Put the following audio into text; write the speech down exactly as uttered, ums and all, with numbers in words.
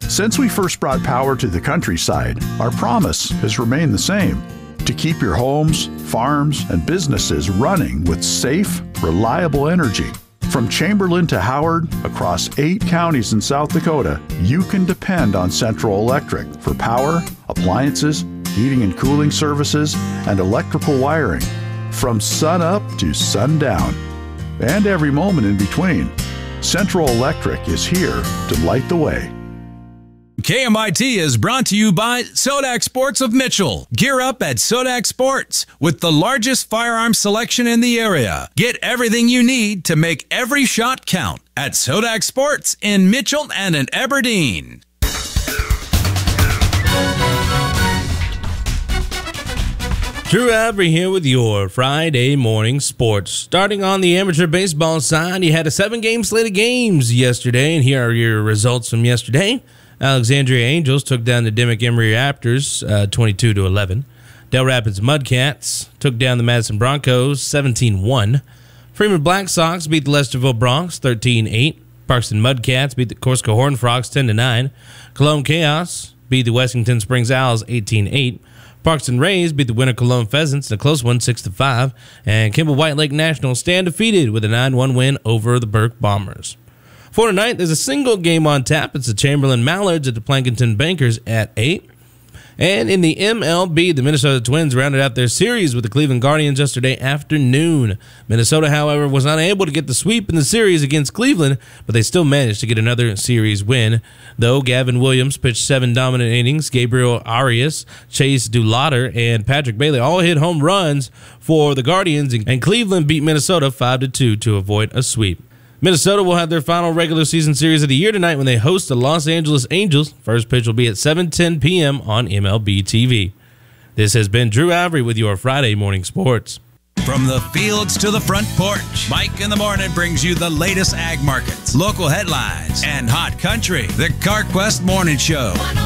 Since we first brought power to the countryside, our promise has remained the same: to keep your homes, farms, and businesses running with safe, reliable energy. From Chamberlain to Howard, across eight counties in South Dakota, you can depend on Central Electric for power, appliances, heating and cooling services, and electrical wiring. From sun up to sundown, and every moment in between, Central Electric is here to light the way. K M I T is brought to you by Sodak Sports of Mitchell. Gear up at Sodak Sports with the largest firearm selection in the area. Get everything you need to make every shot count at Sodak Sports in Mitchell and in Aberdeen. Drew Avery here with your Friday morning sports. Starting on the amateur baseball side, you had a seven-game slate of games yesterday, and here are your results from yesterday. Alexandria Angels took down the Dimmick Emory Raptors uh, twenty-two to eleven. Del Rapids Mudcats took down the Madison Broncos seventeen one. Freeman Black Sox beat the Lesterville Bronx thirteen eight. Parkston Mudcats beat the Corsica Horned Frogs ten to nine. Cologne Chaos beat the Westington Springs Owls eighteen eight. Parkston Rays beat the Winter Cologne Pheasants in a close one six to five. And Kimball White Lake National stand defeated with a nine one win over the Burke Bombers. For tonight, there's a single game on tap. It's the Chamberlain Mallards at the Plankinton Bankers at eight. And in the M L B, the Minnesota Twins rounded out their series with the Cleveland Guardians yesterday afternoon. Minnesota, however, was unable to get the sweep in the series against Cleveland, but they still managed to get another series win. Though Gavin Williams pitched seven dominant innings, Gabriel Arias, Chase Dulatter, and Patrick Bailey all hit home runs for the Guardians, and Cleveland beat Minnesota five to two to avoid a sweep. Minnesota will have their final regular season series of the year tonight when they host the Los Angeles Angels. First pitch will be at seven ten p.m. on M L B T V. This has been Drew Avery with your Friday morning sports. From the fields to the front porch, Mike in the Morning brings you the latest ag markets, local headlines, and hot country. The CarQuest Morning Show.